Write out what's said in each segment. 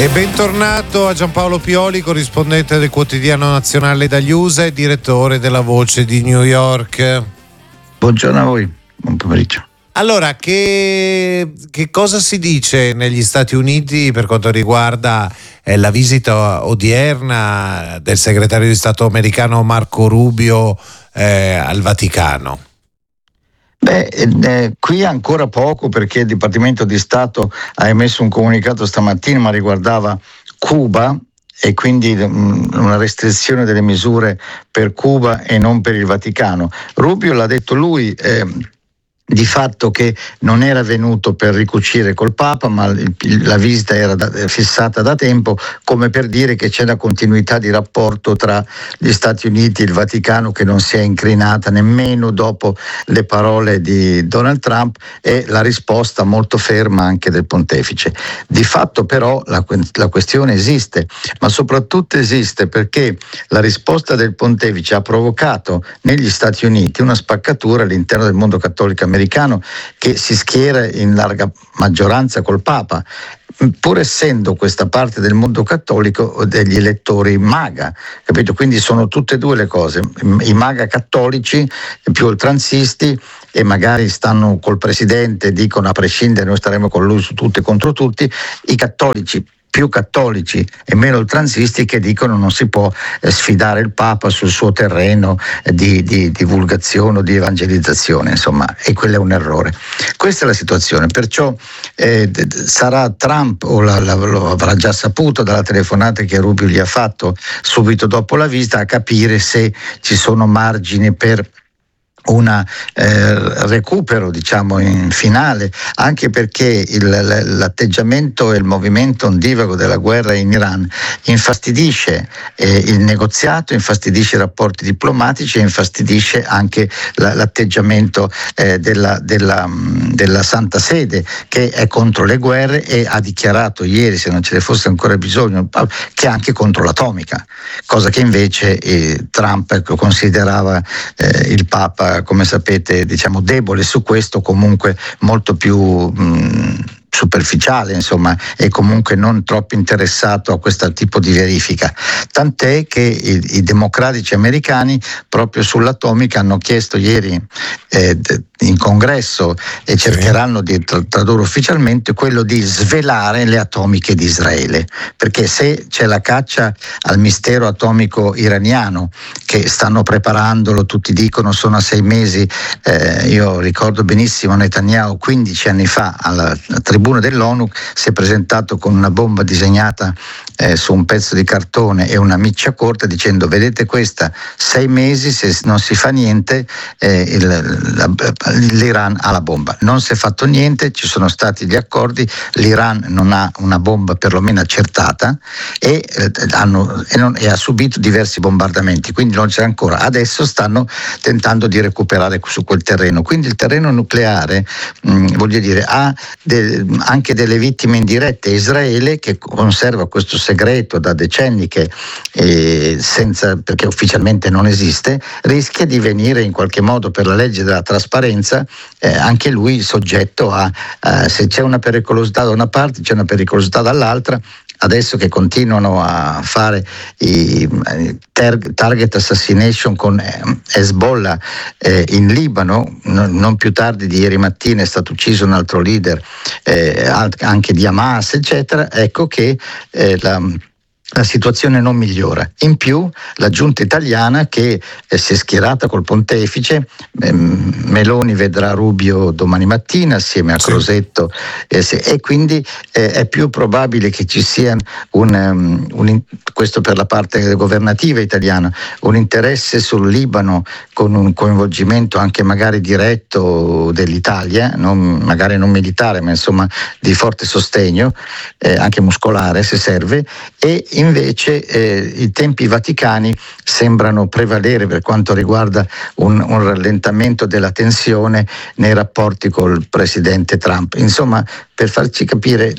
E bentornato a Giampaolo Pioli, corrispondente del quotidiano nazionale dagli USA e direttore della Voce di New York. Buongiorno a voi, buon pomeriggio. Allora, che cosa si dice negli Stati Uniti per quanto riguarda la visita odierna del segretario di Stato americano Marco Rubio al Vaticano? Qui ancora poco, perché il Dipartimento di Stato ha emesso un comunicato stamattina, ma riguardava Cuba e quindi una restrizione delle misure per Cuba e non per il Vaticano. Rubio l'ha detto lui, di fatto che non era venuto per ricucire col Papa, ma la visita era fissata da tempo, come per dire che c'è una continuità di rapporto tra gli Stati Uniti e il Vaticano che non si è incrinata nemmeno dopo le parole di Donald Trump e la risposta molto ferma anche del pontefice. Di fatto però la questione esiste, ma soprattutto esiste perché la risposta del pontefice ha provocato negli Stati Uniti una spaccatura all'interno del mondo cattolico americano che si schiera in larga maggioranza col Papa, pur essendo questa parte del mondo cattolico degli elettori MAGA, capito? Quindi sono tutte e due le cose, i MAGA cattolici più oltranzisti e magari stanno col presidente, dicono a prescindere noi staremo con lui su tutti e contro tutti, i cattolici più cattolici e meno oltranzisti che dicono non si può sfidare il Papa sul suo terreno di divulgazione o di evangelizzazione, insomma, e quello è un errore. Questa è la situazione, perciò sarà Trump, o lo avrà già saputo dalla telefonata che Rubio gli ha fatto subito dopo la visita, a capire se ci sono margini per un recupero, diciamo, in finale, anche perché l'atteggiamento e il movimento ondivago della guerra in Iran infastidisce il negoziato, infastidisce i rapporti diplomatici e infastidisce anche l'atteggiamento della Santa Sede, che è contro le guerre e ha dichiarato ieri, se non ce ne fosse ancora bisogno, che è anche contro l'atomica, cosa che invece Trump considerava il Papa, come sapete, diciamo debole su questo, comunque molto più superficiale, insomma, e comunque non troppo interessato a questo tipo di verifica. Tant'è che i democratici americani proprio sull'atomica hanno chiesto ieri in congresso e cercheranno di tradurre ufficialmente quello di svelare le atomiche di Israele, perché se c'è la caccia al mistero atomico iraniano che stanno preparandolo, tutti dicono sono a 6 mesi, io ricordo benissimo Netanyahu 15 anni fa alla tribuna dell'ONU si è presentato con una bomba disegnata su un pezzo di cartone e una miccia corta dicendo vedete questa, 6 mesi se non si fa niente l'Iran ha la bomba. Non si è fatto niente, ci sono stati gli accordi, l'Iran non ha una bomba perlomeno accertata e ha subito diversi bombardamenti, quindi non c'è ancora. Adesso stanno tentando di recuperare su quel terreno, quindi il terreno nucleare voglio dire ha anche delle vittime indirette. Israele, che conserva questo segreto da decenni perché ufficialmente non esiste, rischia di venire in qualche modo per la legge della trasparenza anche lui soggetto a se c'è una pericolosità da una parte c'è una pericolosità dall'altra. Adesso che continuano a fare i target assassination con Hezbollah in Libano, non più tardi di ieri mattina è stato ucciso un altro leader anche di Hamas, eccetera, ecco che la situazione non migliora. In più la giunta italiana che si è schierata col pontefice, Meloni vedrà Rubio domani mattina assieme a Crosetto e quindi è più probabile che ci sia questo per la parte governativa italiana, un interesse sul Libano con un coinvolgimento anche magari diretto dell'Italia, magari non militare ma insomma di forte sostegno, anche muscolare se serve, e invece i tempi vaticani sembrano prevalere per quanto riguarda un rallentamento della tensione nei rapporti col presidente Trump. Insomma, per farci capire,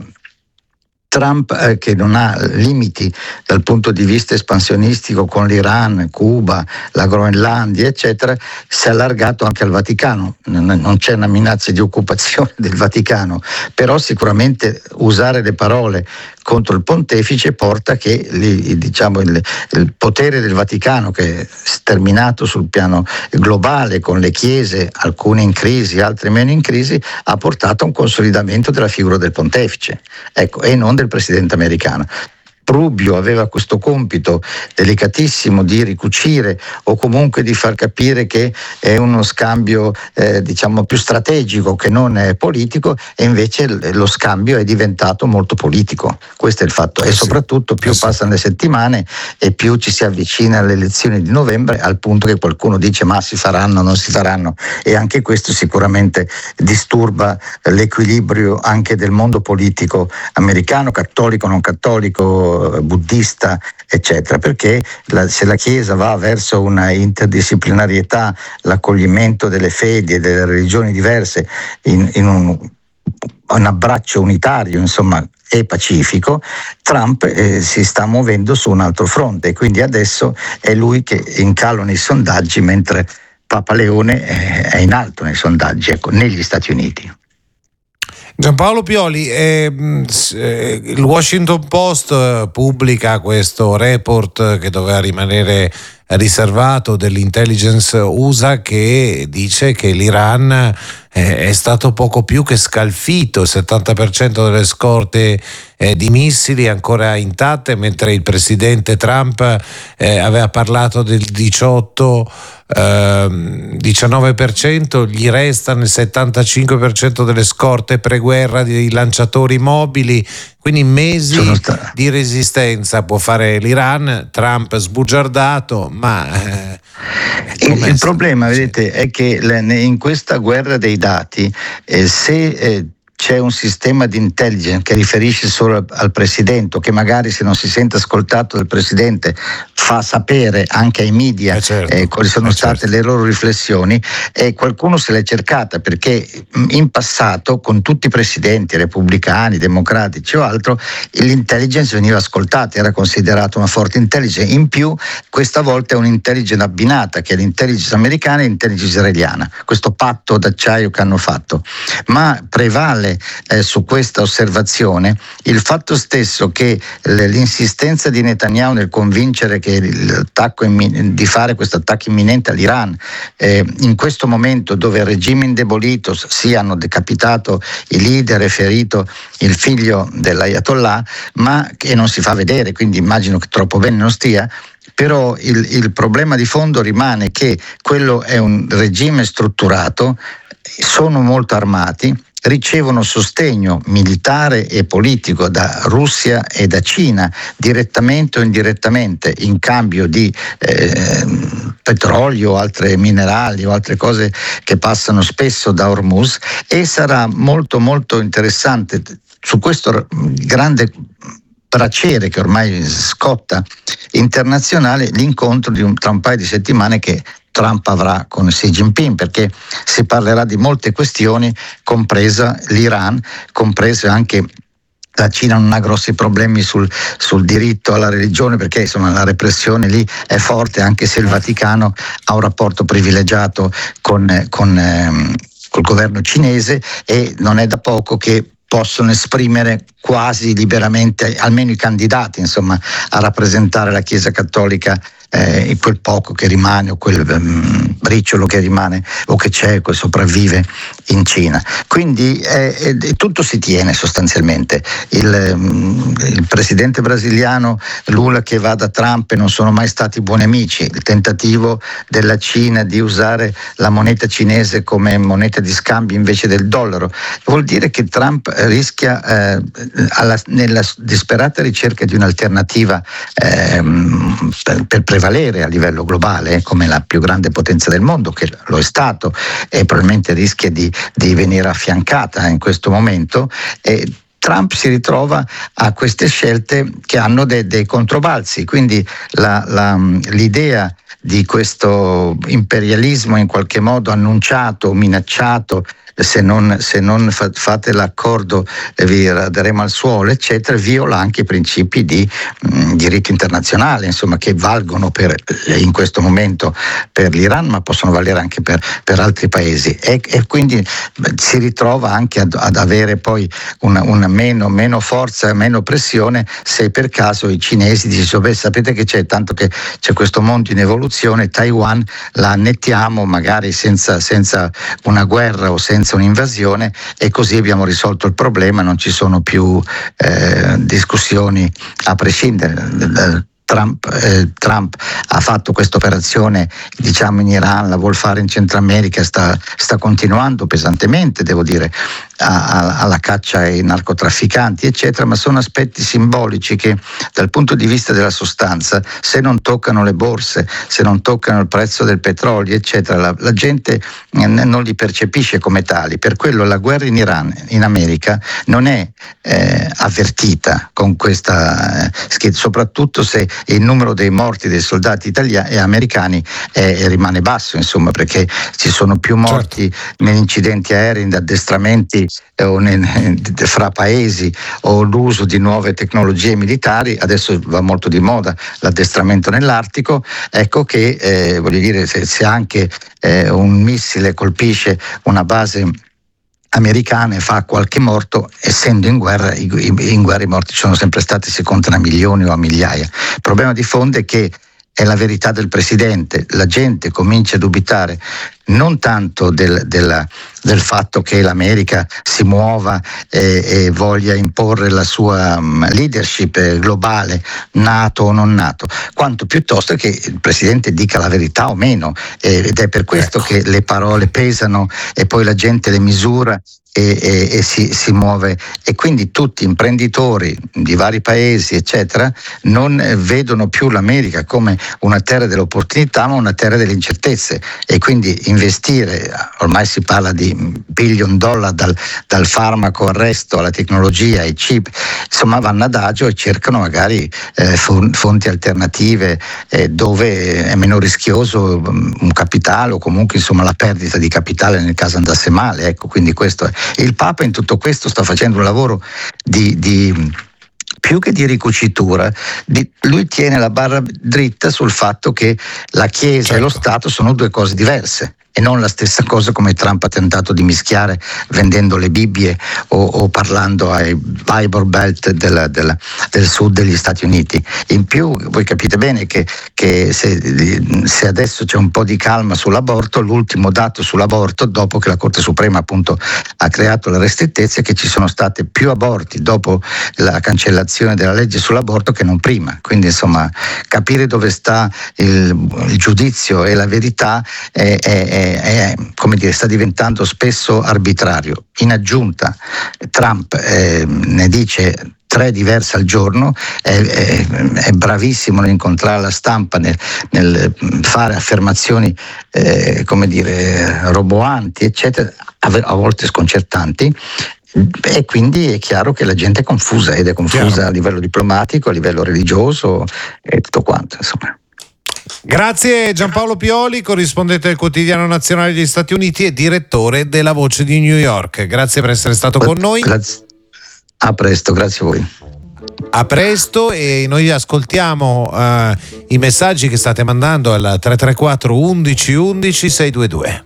Trump che non ha limiti dal punto di vista espansionistico con l'Iran, Cuba, la Groenlandia, eccetera, si è allargato anche al Vaticano. Non c'è una minaccia di occupazione del Vaticano, però sicuramente usare le parole contro il pontefice porta che il potere del Vaticano, che è sterminato sul piano globale con le chiese, alcune in crisi, altre meno in crisi, ha portato a un consolidamento della figura del pontefice, ecco, e non del presidente americano. Rubio aveva questo compito delicatissimo di ricucire o comunque di far capire che è uno scambio più strategico che non politico, e invece lo scambio è diventato molto politico. Questo è il fatto, e soprattutto più passano le settimane e più ci si avvicina alle elezioni di novembre, al punto che qualcuno dice ma si faranno o non si faranno, e anche questo sicuramente disturba l'equilibrio anche del mondo politico americano, cattolico, non cattolico, buddista, eccetera, perché se la Chiesa va verso una interdisciplinarietà, l'accoglimento delle fedi e delle religioni diverse in un abbraccio unitario, insomma, e pacifico, Trump si sta muovendo su un altro fronte, e quindi adesso è lui che incala nei sondaggi, mentre Papa Leone è in alto nei sondaggi, ecco, negli Stati Uniti. Giampaolo Pioli, il Washington Post pubblica questo report che doveva rimanere riservato dell'intelligence USA, che dice che l'Iran è stato poco più che scalfito, il 70% delle scorte di missili ancora intatte, mentre il presidente Trump aveva parlato del 19%, gli resta il 75% delle scorte preguerra di lanciatori mobili, quindi mesi di resistenza può fare l'Iran. Trump sbugiardato, ma il problema, vedete, è che in questa guerra dei dati, se c'è un sistema di intelligence che riferisce solo al presidente, o che magari, se non si sente ascoltato dal presidente, fa sapere anche ai media quali sono state le loro riflessioni, e qualcuno se l'è cercata, perché in passato con tutti i presidenti repubblicani, democratici o altro, l'intelligence veniva ascoltata, era considerata una forte intelligence. In più questa volta è un'intelligence abbinata, che è l'intelligence americana e l'intelligence israeliana, questo patto d'acciaio che hanno fatto, ma prevale su questa osservazione il fatto stesso che l'insistenza di Netanyahu nel convincere che di fare questo attacco imminente all'Iran, in questo momento dove il regime indebolito, hanno decapitato il leader e ferito il figlio dell'Ayatollah, ma che non si fa vedere, quindi immagino che troppo bene non stia. Però il problema di fondo rimane che quello è un regime strutturato, sono molto armati, ricevono sostegno militare e politico da Russia e da Cina, direttamente o indirettamente, in cambio di petrolio, altre minerali o altre cose che passano spesso da Hormuz, e sarà molto molto interessante su questo grande braciere che ormai scotta internazionale l'incontro tra un paio di settimane che Trump avrà con Xi Jinping, perché si parlerà di molte questioni, compresa l'Iran, compresa anche la Cina. Non ha grossi problemi sul diritto alla religione, perché insomma la repressione lì è forte, anche se il Vaticano ha un rapporto privilegiato col governo cinese, e non è da poco che possono esprimere quasi liberamente, almeno i candidati, insomma, a rappresentare la Chiesa Cattolica, in quel poco che rimane, o quel briciolo che rimane o che c'è, che sopravvive in Cina. Quindi tutto si tiene sostanzialmente. Il presidente brasiliano Lula, che va da Trump, e non sono mai stati buoni amici. Il tentativo della Cina di usare la moneta cinese come moneta di scambio invece del dollaro vuol dire che Trump rischia, nella disperata ricerca di un'alternativa per prevalere a livello globale come la più grande potenza del mondo, che lo è stato, e probabilmente rischia di venire affiancata in questo momento. Trump si ritrova a queste scelte che hanno dei controbalzi, quindi l'idea di questo imperialismo in qualche modo annunciato, minacciato, se non fate l'accordo vi daremo al suolo, eccetera, viola anche i principi di diritto internazionale, insomma, che valgono in questo momento per l'Iran, ma possono valere anche per altri paesi, e quindi si ritrova anche ad avere poi una meno forza, meno pressione, se per caso i cinesi dicono: beh, sapete che c'è, tanto che c'è questo mondo in evoluzione, Taiwan la annettiamo magari senza una guerra o senza un'invasione, e così abbiamo risolto il problema, non ci sono più discussioni a prescindere. Trump ha fatto questa operazione, diciamo, in Iran, la vuol fare in Centro America, sta continuando pesantemente, devo dire, alla caccia ai narcotrafficanti, eccetera, ma sono aspetti simbolici che dal punto di vista della sostanza, se non toccano le borse, se non toccano il prezzo del petrolio, eccetera, la gente non li percepisce come tali. Per quello la guerra in Iran, in America, non è avvertita con questa soprattutto se il numero dei morti dei soldati italiani e americani rimane basso, insomma, perché ci sono più morti negli incidenti aerei, in addestramenti o fra paesi, o l'uso di nuove tecnologie militari. Adesso va molto di moda l'addestramento nell'Artico, ecco che voglio dire, se anche un missile colpisce una base americana e fa qualche morto, essendo in guerra, in guerra i morti sono sempre stati, si contano a milioni o a migliaia. Il problema di fondo è che è la verità del presidente, la gente comincia a dubitare non tanto del fatto che l'America si muova e voglia imporre la sua leadership globale, NATO o non NATO, quanto piuttosto che il presidente dica la verità o meno, ed è per questo che le parole pesano e poi la gente le misura e si muove, e quindi tutti imprenditori di vari paesi, eccetera, non vedono più l'America come una terra delle opportunità, ma una terra delle incertezze, e quindi investire, ormai si parla di $1 billion dal farmaco al resto, alla tecnologia, ai chip, insomma vanno adagio e cercano magari fonti alternative dove è meno rischioso un capitale, o comunque insomma la perdita di capitale nel caso andasse male, ecco, quindi questo è. Il Papa in tutto questo sta facendo un lavoro di più che di ricucitura, lui tiene la barra dritta sul fatto che la Chiesa e lo Stato sono due cose diverse, e non la stessa cosa come Trump ha tentato di mischiare vendendo le Bibbie o parlando ai Bible Belt del sud degli Stati Uniti. In più voi capite bene che se adesso c'è un po' di calma sull'aborto, l'ultimo dato sull'aborto, dopo che la Corte Suprema appunto ha creato la ristrettezza, è che ci sono stati più aborti dopo la cancellazione della legge sull'aborto che non prima. Quindi insomma capire dove sta il giudizio e la verità come dire, sta diventando spesso arbitrario. In aggiunta Trump ne dice 3 diverse al giorno, è bravissimo nell'incontrare la stampa, nel fare affermazioni come dire roboanti, eccetera, a volte sconcertanti. E quindi è chiaro che la gente è confusa, ed è confusa a livello diplomatico, a livello religioso e tutto quanto, insomma. Grazie Giampaolo Pioli, corrispondente del Quotidiano Nazionale degli Stati Uniti e direttore della Voce di New York. Grazie per essere stato con noi. Grazie. A presto, grazie a voi. A presto, e noi ascoltiamo i messaggi che state mandando al 334 11 11 622.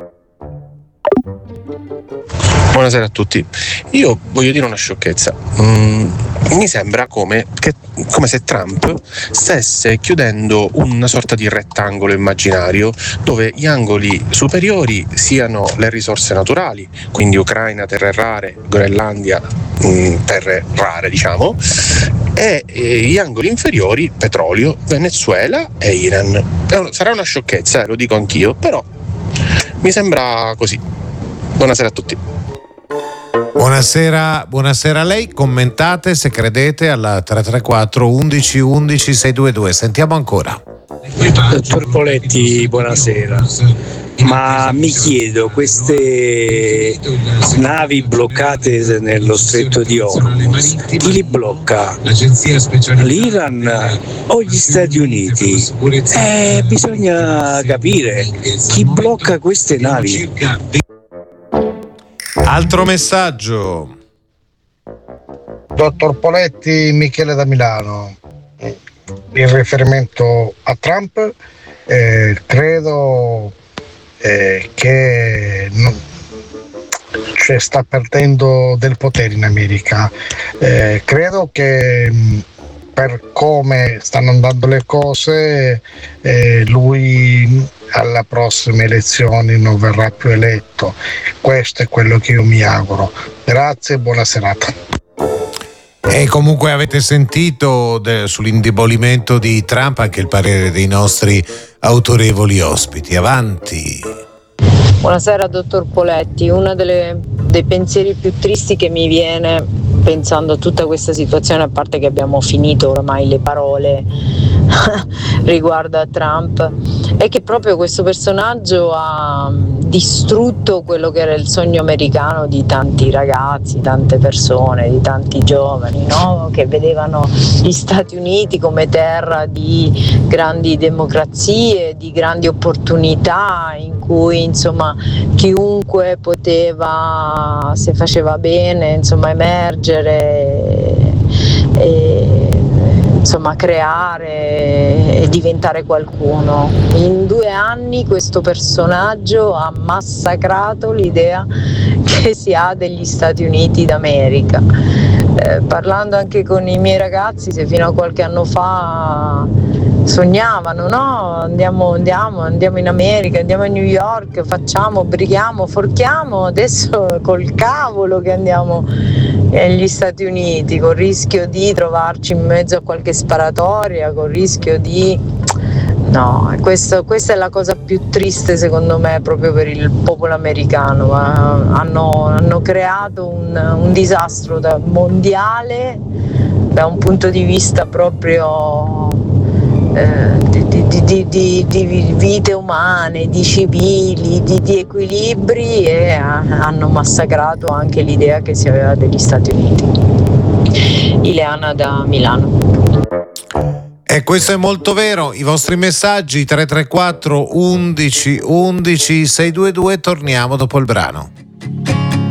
Buonasera a tutti. Io voglio dire una sciocchezza. Mi sembra come se Trump stesse chiudendo una sorta di rettangolo immaginario dove gli angoli superiori siano le risorse naturali, quindi Ucraina, terre rare, Groenlandia, terre rare diciamo, e gli angoli inferiori petrolio, Venezuela e Iran. Sarà una sciocchezza, lo dico anch'io, però mi sembra così. Buonasera a tutti. Buonasera a lei, commentate se credete alla 334 11 11 622. Sentiamo ancora. Dottor Poletti, buonasera. Ma mi chiedo, queste navi bloccate nello stretto di Hormuz, chi li blocca? L'Iran o gli Stati Uniti? Bisogna capire chi blocca queste navi. Altro messaggio. Dottor Poletti, Michele da Milano. In riferimento a Trump, credo che sta perdendo del potere in America. Credo che per come stanno andando le cose, lui alle prossime elezioni non verrà più eletto. Questo è quello che io mi auguro. Grazie e buona serata. E comunque avete sentito sull'indebolimento di Trump anche il parere dei nostri autorevoli ospiti. Avanti. Buonasera dottor Poletti, uno dei pensieri più tristi che mi viene pensando a tutta questa situazione, a parte che abbiamo finito ormai le parole riguardo a Trump, è che proprio questo personaggio ha distrutto quello che era il sogno americano di tanti ragazzi, tante persone, di tanti giovani, no? Che vedevano gli Stati Uniti come terra di grandi democrazie, di grandi opportunità in cui insomma chiunque poteva, se faceva bene, insomma emergere e insomma creare e diventare qualcuno. In 2 anni questo personaggio ha massacrato l'idea che si ha degli Stati Uniti d'America. Parlando anche con i miei ragazzi, se fino a qualche anno fa sognavano, no? Andiamo in America, andiamo a New York, facciamo, brighiamo, forchiamo, adesso col cavolo che andiamo negli Stati Uniti, col rischio di trovarci in mezzo a qualche sparatoria, col rischio di... No, questa è la cosa più triste secondo me proprio per il popolo americano. Hanno creato un disastro mondiale da un punto di vista proprio di vite umane, di civili, di equilibri, e hanno massacrato anche l'idea che si aveva degli Stati Uniti. Ileana da Milano. E questo è molto vero. I vostri messaggi 334 11 11 622. Torniamo dopo il brano.